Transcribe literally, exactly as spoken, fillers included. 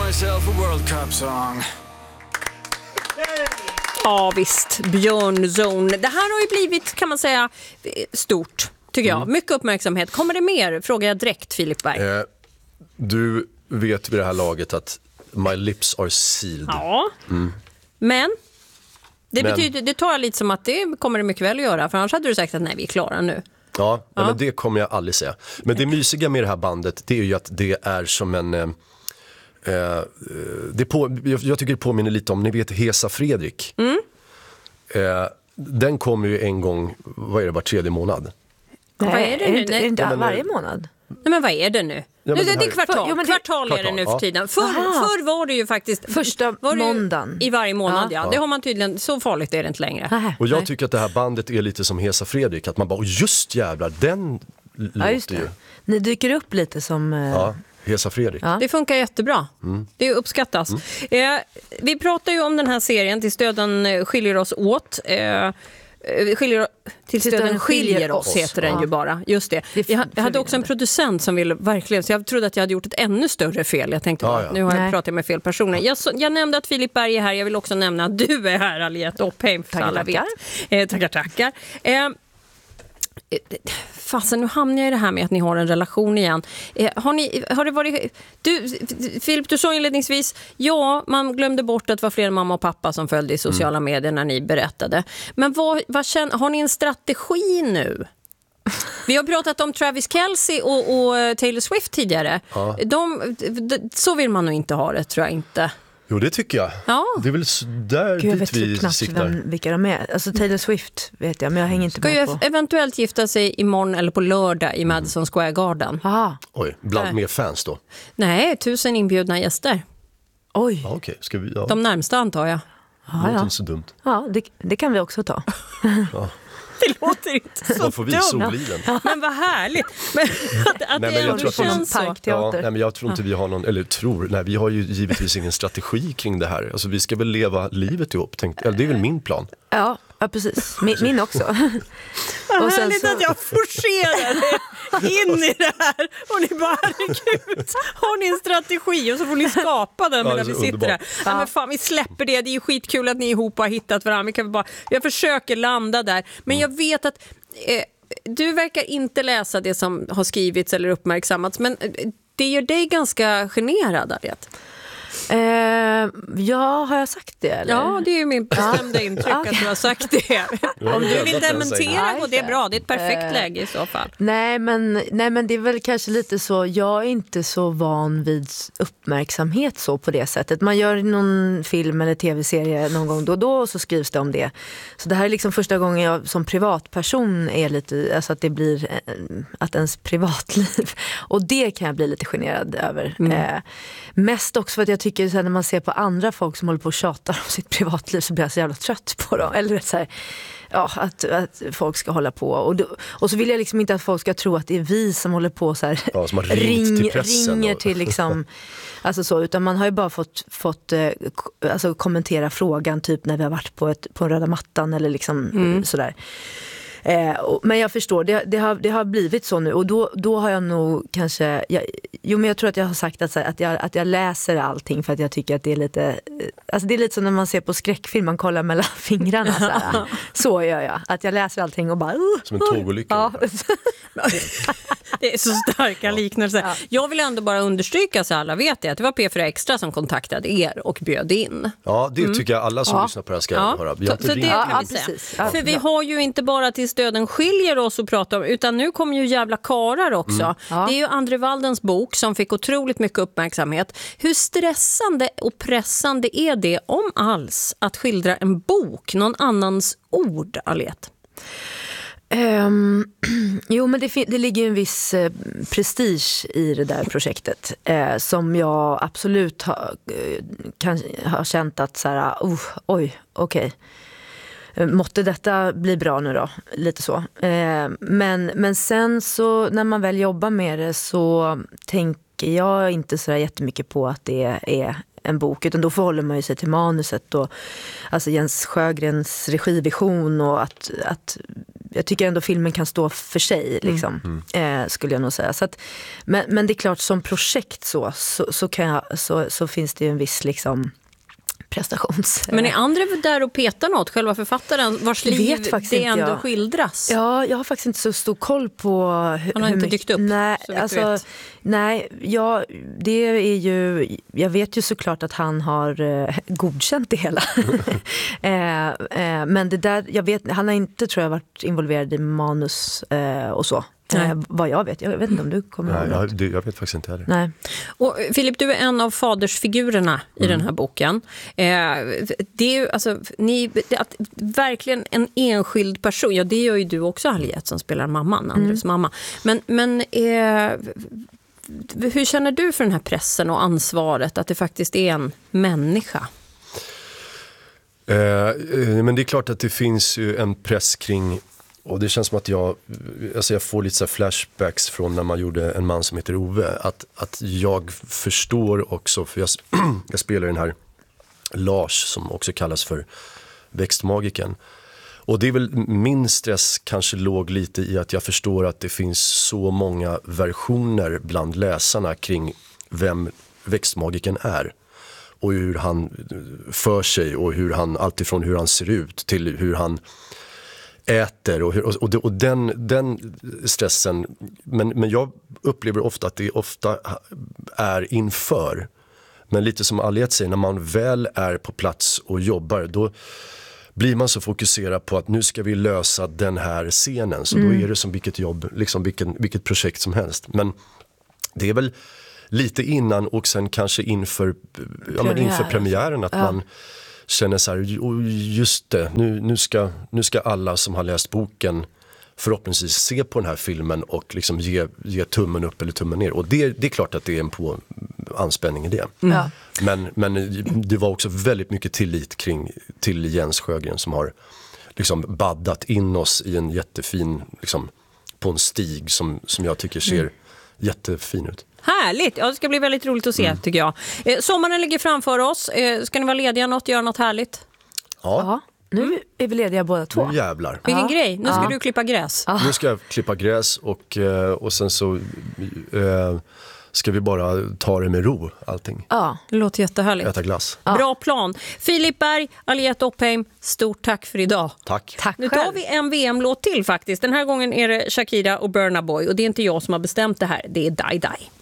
myself a World Cup song. Ja visst, Björnzone. Det här har ju blivit, kan man säga, stort, tycker jag. Mm. Mycket uppmärksamhet. Kommer det mer? Frågar jag direkt, Filip Berg. Eh, du vet vid det här laget att my lips are sealed. Ja, mm. men... Det, men, betyder, det tar jag lite som att det kommer det mycket väl att göra. För annars hade du sagt att nej, vi är klara nu. Ja, ja. Men det kommer jag aldrig säga. Men det mysiga med det här bandet, det är ju att det är som en... Eh, eh, det på, jag, jag tycker det påminner lite om, ni vet, Hesa Fredrik. Mm. Eh, den kommer ju en gång, vad är det, var tredje månad? Nej, vad är det nu? Är det, är det inte varje månad? Nej, men vad är det nu? Ja, det, det, det är kvartal, för, jo, det, kvartal är det nu för tiden. Förr, förr var det ju faktiskt... Första måndagen. I varje månad, ja. ja. Det har man tydligen, så farligt är det inte längre. Aha, och jag nej. tycker att det här bandet är lite som Hesa Fredrik. Att man bara, just jävlar, den ja, låter just det. ju. Ni dyker upp lite som... Eh... Ja, Hesa Fredrik. Ja. Det funkar jättebra. Mm. Det uppskattas. Mm. Eh, vi pratar ju om den här serien Tills döden skiljer oss åt. Eh, Skiljer, tills döden skiljer oss heter den ja. ju bara. Just det. det jag, jag hade också en producent som ville verkligen, så jag trodde att jag hade gjort ett ännu större fel. Jag tänkte, ja, ja. nu har jag Nej. pratat med fel personer. Jag, jag nämnde att Filip Berg är här. Jag vill också nämna att du är här, Aliette Oppheim, för alla vet. Eh, tackar, tackar. Eh, Fasen, nu hamnar jag i det här med att ni har en relation igen. Eh, har, ni, har det varit... Du, Filip, du sa inledningsvis, ja, man glömde bort att det var fler mamma och pappa som följde i sociala mm. medier när ni berättade. Men vad, vad känner, har ni en strategi nu? Vi har pratat om Travis Kelce och, och Taylor Swift tidigare. Ja. De, de, så vill man nog inte ha det, tror jag inte. Jo, det tycker jag. Ja. Det är väl där Gud, dit vi knappt siktar. vem, vilka de är. Alltså Taylor Swift vet jag, men jag hänger inte Ska med ju på. eventuellt gifta sig imorgon eller på lördag i Madison Square Garden. Aha. Oj, bland mer fans då? Nej, tusen inbjudna gäster. Oj. Ja, okej. Ska vi, ja. De närmsta antar jag. Det låter inte så dumt. Ja, det, det kan vi också ta. Ja. Det låter inte så Då får vi dumt. Soliden. Men vad härligt. Men att, att nej, det men jag tror att känns så. ja, nej, men jag tror inte vi har någon, eller tror, nej, vi har ju givetvis ingen strategi kring det här. Alltså vi ska väl leva livet ihop, tänkt, eller det är väl min plan. Ja, ja precis. Min, min också. Vad och sen härligt så... att jag forcerar in i det här. Och ni bara, herregud, har ni en strategi? Och så får ni skapa den ja, medan vi sitter underbart. där. Ja. Ja, men fan, vi släpper det. Det är ju skitkul att ni ihop har hittat varandra. Vi kan bara, jag försöker landa där. Men jag vet att eh, du verkar inte läsa det som har skrivits eller uppmärksammats. Men det gör dig ganska generad, Aliette. Eh, ja, har jag sagt det? Eller? Ja, det är ju min bestämda intryck att du har sagt det. Om du vill dementera, och det är bra. Det är ett perfekt eh, läge i så fall. Nej men, nej, men det är väl kanske lite så. Jag är inte så van vid uppmärksamhet så på det sättet. Man gör någon film eller tv-serie någon gång då och då och så skrivs det om det. Så det här är liksom första gången jag som privatperson är lite, alltså att det blir att ens privatliv. Och det kan jag bli lite generad över. Mm. Eh, mest också för att jag tycker så här, när man ser på andra folk som håller på och tjatar om sitt privatliv så blir jag så jävla trött på dem. Eller så här, ja, att, att folk ska hålla på. Och, då, och så vill jag liksom inte att folk ska tro att det är vi som håller på så här, ja, som har ringt ring, till pressen ringer och... till liksom, alltså så, utan man har ju bara fått, fått eh, alltså kommentera frågan typ när vi har varit på, ett, på en röda mattan eller liksom mm. sådär. Eh, och, men jag förstår, det, det, har, det har blivit så nu och då, då har jag nog kanske, jag, jo men jag tror att jag har sagt att, att, jag, att jag läser allting för att jag tycker att det är lite, alltså det är lite som när man ser på skräckfilm, man kollar mellan fingrarna så här. Så gör jag, att jag läser allting och bara uh, som en tågolycka. Ja. Det är så starka liknelser. Ja. Jag vill ändå bara understryka så alla vet det, att det var P fyra Extra som kontaktade er och bjöd in. Ja, det tycker jag alla som ja. lyssnar på det här ska ja. höra. Så, så det kan ja, vi säga. precis. Ja, för vi ja. har ju inte bara Tills döden skiljer oss att prata om, utan nu kommer ju Jävla karar också. Mm. Ja. Det är ju André Waldens bok som fick otroligt mycket uppmärksamhet. Hur stressande och pressande är det, om alls, att skildra en bok, någon annans ord, Aliette? Um, jo men det, det ligger en viss eh, prestige i det där projektet eh, som jag absolut har, eh, kan, har känt att så här, uh, oj, okej. måtte detta bli bra nu då, lite så. Eh, men, men sen så när man väl jobbar med det så tänker jag inte så jättemycket på att det är en bok, utan då förhåller man ju sig till manuset och alltså Jens Sjögrens regivision och att, att jag tycker ändå filmen kan stå för sig liksom, mm. eh, skulle jag nog säga. Så att, men, men det är klart som projekt så, så, så, kan jag, så, så finns det ju en viss liksom prestations... Men är andra där och petar något? Själva författaren vars Det liv vet faktiskt det inte ändå jag. skildras? Ja, jag har faktiskt inte så stor koll på hur, Han har hur inte mycket... dykt upp, Nej, så vitt du alltså, vet. nej ja, det är ju... Jag vet ju såklart att han har eh, godkänt det hela. eh, eh, men det där, jag vet, han har inte, tror jag, varit involverad i manus eh, och så. Eh, vad jag vet. Jag vet inte om du kommer Nej, ihåg jag, något. det, jag vet faktiskt inte heller. Nej. Och Filip, du är en av fadersfigurerna i Mm. den här boken. Eh, det är ju alltså, ni, att verkligen en enskild person, ja det gör ju du också, Aliette, som spelar mamman, Andres mm. mamma. Men, men eh, hur känner du för den här pressen och ansvaret att det faktiskt är en människa? Eh, men det är klart att det finns ju en press kring, och det känns som att jag, alltså jag får lite så här flashbacks från när man gjorde En man som heter Ove, att, att jag förstår också, för jag, jag spelar den här Lars som också kallas för växtmagiken. Och det är väl, min stress kanske låg lite i att jag förstår att det finns så många versioner bland läsarna kring vem växtmagiken är. Och hur han för sig och hur han, alltifrån hur han ser ut till hur han äter och, hur, och, och den, den stressen, men, men jag upplever ofta att det ofta är inför. Men lite som Aliette säger, när man väl är på plats och jobbar, då blir man så fokuserad på att nu ska vi lösa den här scenen. Så mm. då är det som vilket jobb, liksom vilken, vilket projekt som helst. Men det är väl lite innan och sen kanske inför, ja, men inför premiären att ja. man känner så här, just det, nu, nu, ska, nu ska alla som har läst boken förhoppningsvis se på den här filmen och liksom ge, ge tummen upp eller tummen ner. Och det, det är klart att det är en på anspänning i det. Mm. Men, men det var också väldigt mycket tillit kring, till Jens Sjögren som har liksom baddat in oss i en jättefin, liksom, på en stig som, som jag tycker ser mm. jättefin ut. Härligt, ja, det ska bli väldigt roligt att se mm. tycker jag. Eh, sommaren ligger framför oss, eh, ska ni vara lediga något, göra något härligt? Ja. Ja. Nu är vi lediga båda två. Nu jävlar. Vilken ja. grej, nu ska ja. du klippa gräs. Ja. Nu ska jag klippa gräs och, och sen så eh, ska vi bara ta det med ro, allting. Ja. Det låter jättehärligt. Äta glass. Ja. Bra plan. Filip Berg, Aliette Oppheim, stort tack för idag. Tack. Tack Nu själv. tar vi en V M-låt till faktiskt. Den här gången är det Shakira och Burna Boy och det är inte jag som har bestämt det här, det är Dai Dai.